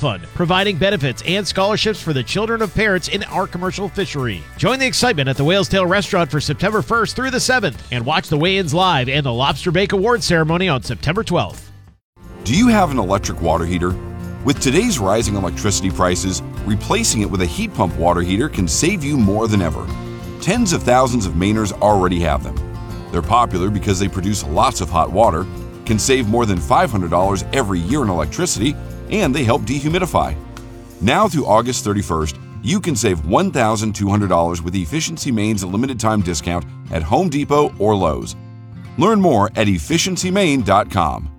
Fund, providing benefits and scholarships for the children of parents in our commercial fishery. Join the excitement at the Whale's Tail Restaurant for September 1st through the 7th, and watch the weigh-ins live and the Lobster Bake Awards ceremony on September 12th. Do you have an electric water heater? With today's rising electricity prices, replacing it with a heat pump water heater can save you more than ever. Tens of thousands of Mainers already have them. They're popular because they produce lots of hot water, can save more than $500 every year in electricity, and they help dehumidify. Now through August 31st, you can save $1,200 with Efficiency Maine's limited time discount at Home Depot or Lowe's. Learn more at efficiencymaine.com.